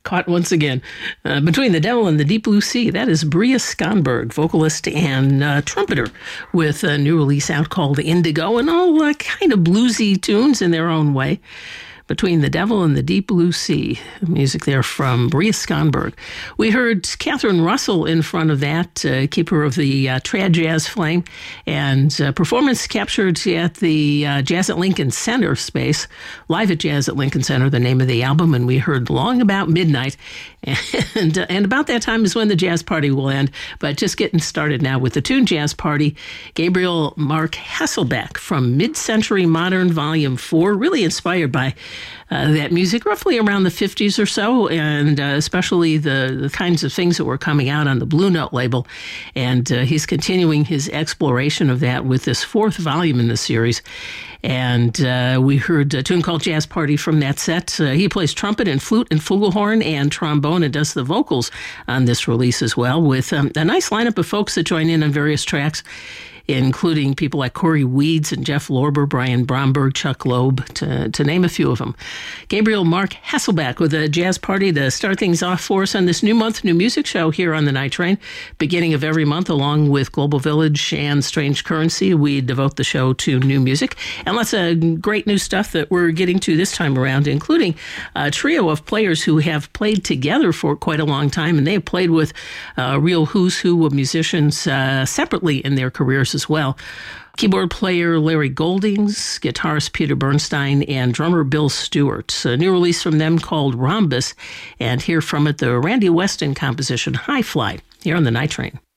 caught once again. Between the Devil and the Deep Blue Sea, that is Bria Skonberg, vocalist and trumpeter, with a new release out called Indigo, and all kind of bluesy tunes in their own way. Between the Devil and the Deep Blue Sea. Music there from Bria Skonberg. We heard Catherine Russell in front of that, keeper of the trad jazz flame, and performance captured at the Jazz at Lincoln Center space, Live at Jazz at Lincoln Center, the name of the album, and we heard Long About Midnight. And about that time is when the jazz party will end, but just getting started now with the Tune Jazz Party. Gabriel Mark Hasselbeck from Mid-Century Modern Volume 4, really inspired by that music roughly around the 50s or so, and especially the kinds of things that were coming out on the Blue Note label. And he's continuing his exploration of that with this fourth volume in the series. And we heard a tune called Jazz Party from that set. He plays trumpet and flute and flugelhorn and trombone and does the vocals on this release as well, with a nice lineup of folks that join in on various tracks, including people like Corey Weeds and Jeff Lorber, Brian Bromberg, Chuck Loeb, to name a few of them. Gabriel Mark Hasselbeck with a jazz party to start things off for us on this new month, new music show here on the Night Train. Beginning of every month, along with Global Village and Strange Currency, we devote the show to new music. And lots of great new stuff that we're getting to this time around, including a trio of players who have played together for quite a long time, and they have played with real who's who of musicians separately in their careers as well. Keyboard player Larry Goldings, guitarist Peter Bernstein, and drummer Bill Stewart. A new release from them called Rhombus, and hear from it the Randy Weston composition High Fly here on the Night Train.